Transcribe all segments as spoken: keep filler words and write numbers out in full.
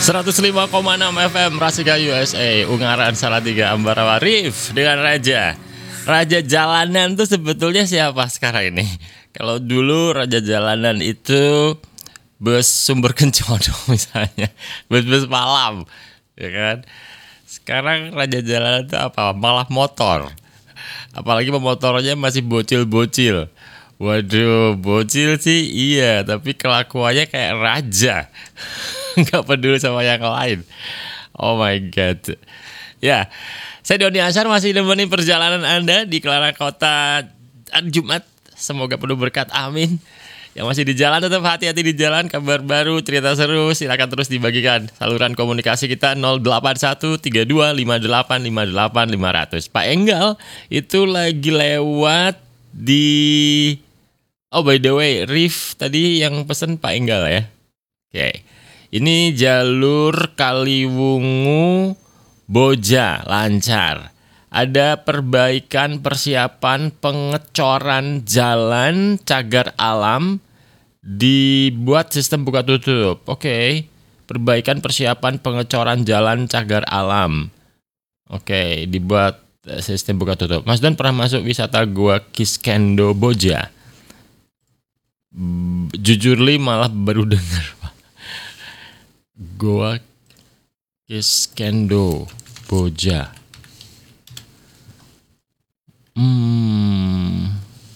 seratus lima koma enam F M Rasika U S A, Ungaran Salatiga, Ambarawa Reef dengan Raja. Raja jalanan tuh sebetulnya siapa sekarang ini? Kalau dulu raja jalanan itu bus Sumber Kencono misalnya, bus-bus malam, ya kan? Sekarang raja jalanan itu apa? Malah motor. Apalagi pemotornya masih bocil-bocil. Waduh, bocil sih iya, tapi kelakuannya kayak raja. Nggak peduli sama yang lain. Oh my god. Ya, saya Doni Ashar masih nemenin perjalanan Anda di Kelana Kota Jumat. Semoga penuh berkat, amin. Yang masih di jalan tetap hati-hati di jalan. Kabar baru, cerita seru, silakan terus dibagikan. Saluran komunikasi kita nol delapan satu tiga dua lima delapan lima delapan lima nol nol. Pak Enggal itu lagi lewat di... Oh by the way, Rif tadi yang pesen Pak Enggal ya. Oke. Ini jalur Kaliwungu Boja lancar. Ada perbaikan persiapan pengecoran jalan cagar alam, dibuat sistem buka tutup. Oke. Perbaikan persiapan pengecoran jalan cagar alam. Oke, dibuat sistem buka tutup. Mas Don pernah masuk wisata Gua Kiskendo Boja? Jujur li malah baru dengar, Pak. Goa Kiskendo Boja. Hmm.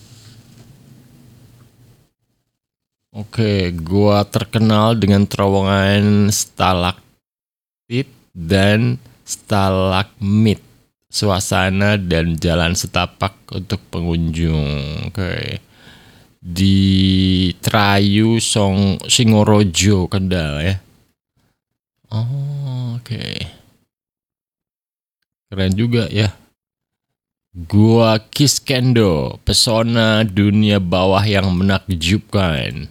Oke, gua terkenal dengan terowongan stalaktit dan stalagmit, suasana dan jalan setapak untuk pengunjung. Oke. Di Trayu Song Singorojo Kendal ya. Oh, oke. Okay. Keren juga ya. Gua Kiskendo, pesona dunia bawah yang menakjubkan.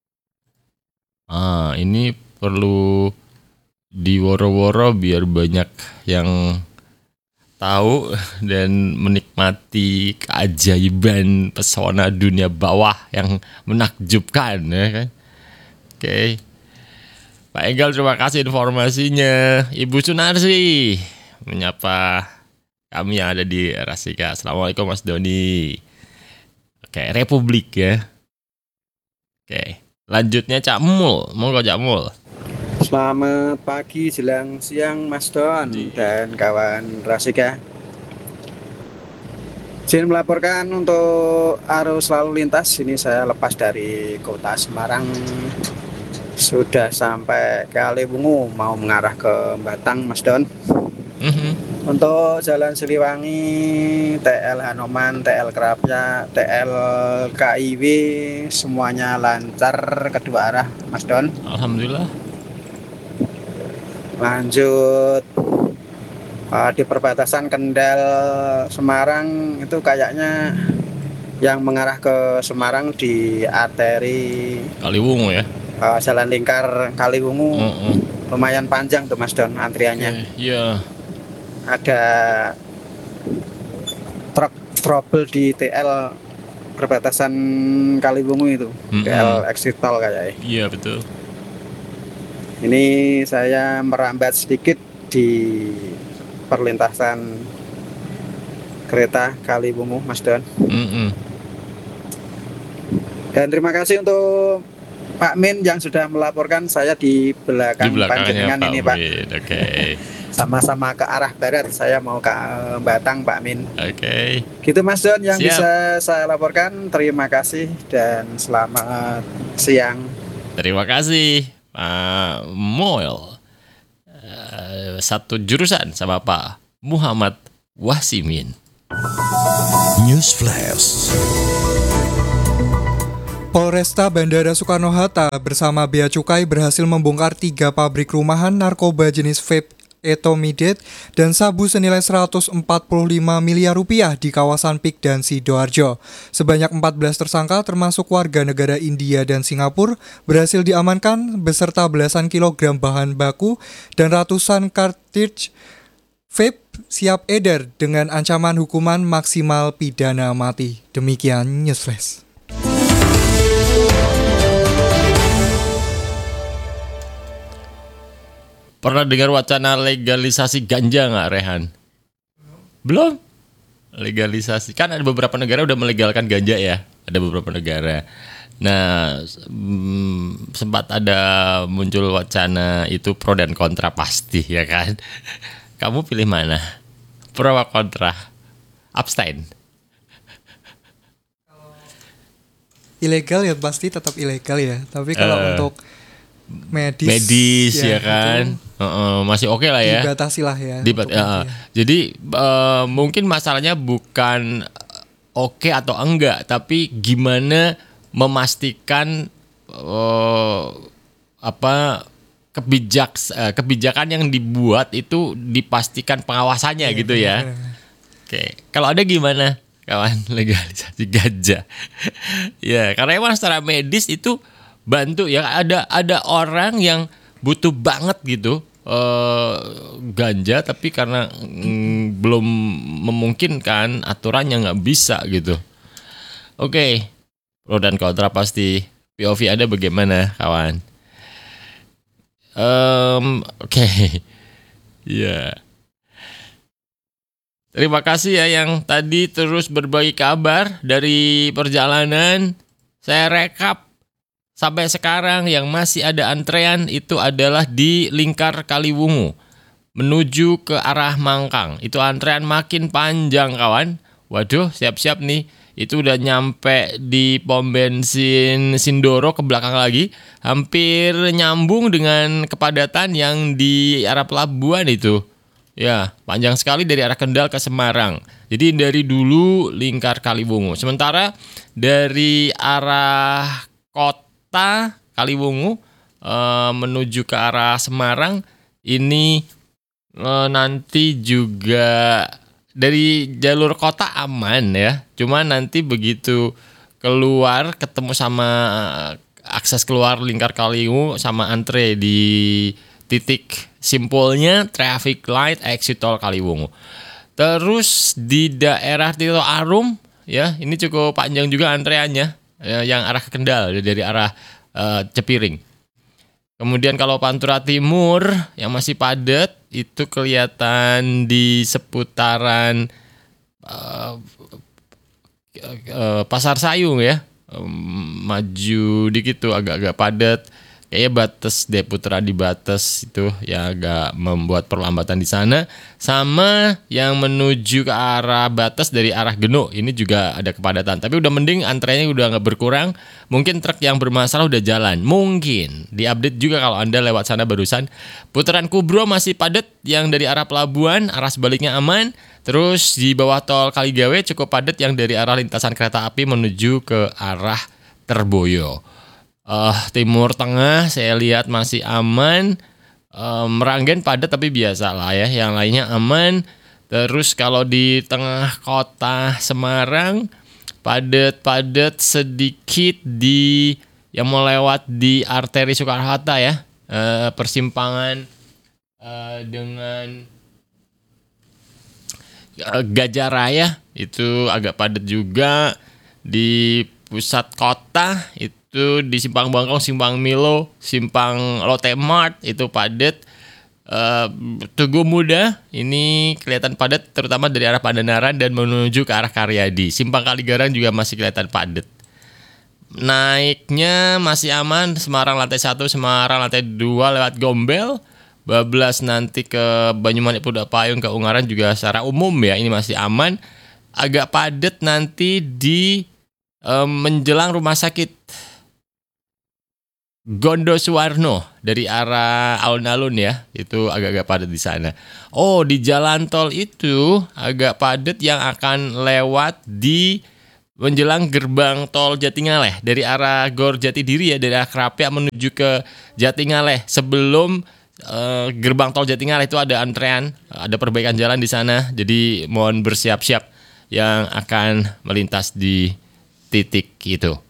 Ah, ini perlu diworo-woro biar banyak yang tahu dan menikmati keajaiban pesona dunia bawah yang menakjubkan ya kan. Oke. Okay. Pak Enggal terima kasih informasinya. Ibu Sunarsi menyapa kami yang ada di Rasika. Assalamualaikum Mas Doni. Oke, Republik ya. Oke, lanjutnya Cak Mul. Monggo Cak Mul. Selamat pagi jelang siang Mas Don dan kawan Rasika. Izin melaporkan untuk arus lalu lintas. Ini saya lepas dari kota Semarang, sudah sampai Kaliwungu, mau mengarah ke Batang Mas Don. Mm-hmm. Untuk Jalan Siliwangi, T L Hanoman, T L Kerapia, T L K I W semuanya lancar kedua arah Mas Don. Alhamdulillah. Lanjut uh, di perbatasan Kendal Semarang itu kayaknya yang mengarah ke Semarang di arteri Kaliwungu ya. Uh, jalan lingkar Kaliwungu uh-uh. lumayan panjang tuh Mas Don antriannya. Iya. Yeah, yeah. Ada truk trouble di T L perbatasan Kaliwungu itu, mm-hmm. T L exit tol kayaknya. Iya yeah, betul. Ini saya merambat sedikit di perlintasan kereta Kaliwungu, Mas Don. Mm-hmm. Dan terima kasih untuk Pak Min yang sudah melaporkan saya di belakang panjenengan ini, Pak. Oke. Okay. Sama-sama ke arah barat, saya mau ke Batang, Pak Min. Oke. Okay. Gitu Mas Don yang Siap. Bisa saya laporkan. Terima kasih dan selamat siang. Terima kasih. Pak Moel, uh, satu jurusan sama Pak Muhammad Wasimin. News Flash. Polresta Bandara Soekarno-Hatta bersama Bea Cukai berhasil membongkar tiga pabrik rumahan narkoba jenis vape etomidate dan sabu senilai seratus empat puluh lima miliar rupiah di kawasan Pik dan Sidoarjo. Sebanyak empat belas tersangka termasuk warga negara India dan Singapura berhasil diamankan beserta belasan kilogram bahan baku dan ratusan cartridge vape siap edar dengan ancaman hukuman maksimal pidana mati. Demikian Newsflash. Pernah dengar wacana legalisasi ganja nggak, Rehan? Belum? Legalisasi. Kan ada beberapa negara udah melegalkan ganja ya. Ada beberapa negara. Nah, mm, sempat ada muncul wacana itu pro dan kontra pasti ya kan. Kamu pilih mana? Pro atau kontra? Abstain. Ilegal ya pasti tetap ilegal ya. Tapi kalau Eh, untuk medis, Medis ya, kan. itu Heeh, masih oke lah ya. dibatasi lah ya. Dibat- untuk ya, itu ya. Jadi eh, mungkin masalahnya bukan oke atau enggak, tapi gimana memastikan eh, apa kebijak eh, kebijakan yang dibuat itu dipastikan pengawasannya gitu ya. Oke, kalau ada gimana kawan legalisasi ganja? Ya, karena emang secara medis itu bantu ya. Ada ada orang yang butuh banget gitu eh, ganja, tapi karena mm, belum memungkinkan aturannya nggak bisa gitu. Oke, pro dan kontra pasti. P O V ada bagaimana kawan? Em, Oke, ya. Terima kasih ya yang tadi terus berbagi kabar dari perjalanan. Saya rekap sampai sekarang yang masih ada antrean itu adalah di Lingkar Kaliwungu menuju ke arah Mangkang. Itu antrean makin panjang kawan. Waduh, siap-siap nih. Itu udah nyampe di pom bensin Sindoro ke belakang lagi. Hampir nyambung dengan kepadatan yang di arah pelabuhan itu. Ya, panjang sekali dari arah Kendal ke Semarang. Jadi dari dulu Lingkar Kaliwungu. Sementara dari arah kota Kaliwungu eh, menuju ke arah Semarang ini eh, nanti juga dari jalur kota aman ya. Cuma nanti begitu keluar ketemu sama akses keluar Lingkar Kaliwungu sama antre di titik simpulnya traffic light exit tol Kaliwungu. Terus di daerah Tito Arum ya, ini cukup panjang juga antreannya ya, yang arah ke Kendal dari arah eh, Cepiring. Kemudian kalau Pantura Timur yang masih padat itu kelihatan di seputaran eh, eh, Pasar Sayung ya. Em, maju dikit tuh agak-agak padat. Kayaknya batas Deputra di batas itu ya agak membuat perlambatan di sana. Sama yang menuju ke arah batas dari arah Geno ini juga ada kepadatan. Tapi udah mending antreannya udah nggak berkurang. Mungkin truk yang bermasalah udah jalan. Mungkin diupdate juga kalau Anda lewat sana barusan. Putaran Kubro masih padat yang dari arah pelabuhan, arah sebaliknya aman. Terus di bawah tol Kaligawe cukup padat yang dari arah lintasan kereta api menuju ke arah Terboyo. Uh, Timur Tengah saya lihat masih aman. uh, Meranggen padat tapi biasa lah ya. Yang lainnya aman. Terus kalau di tengah kota Semarang padat-padat sedikit di yang mau lewat di arteri Soekarno-Hatta ya. uh, Persimpangan uh, dengan uh, Gajah Raya itu agak padat juga. Di pusat kota itu itu di Simpang Bangkong, Simpang Milo, Simpang Lotte Mart itu padat. Uh, Tugu Muda ini kelihatan padat terutama dari arah Pandanaran dan menuju ke arah Karyadi. Simpang Kaligarang juga masih kelihatan padat. Naiknya masih aman, Semarang lantai satu, Semarang lantai dua lewat Gombel. Bablas nanti ke Banyumanik Pudak Payung ke Ungaran juga secara umum ya ini masih aman. Agak padat nanti di um, menjelang rumah sakit Gondo Suwarno dari arah alun-alun ya, itu agak-agak padat di sana. Oh, di jalan tol itu agak padat yang akan lewat di menjelang gerbang tol Jatingaleh dari arah Gor Jatidiri ya, dari arah Krapia menuju ke Jatingaleh. Sebelum eh, gerbang tol Jatingaleh itu ada antrean, ada perbaikan jalan di sana. Jadi mohon bersiap-siap yang akan melintas di titik itu.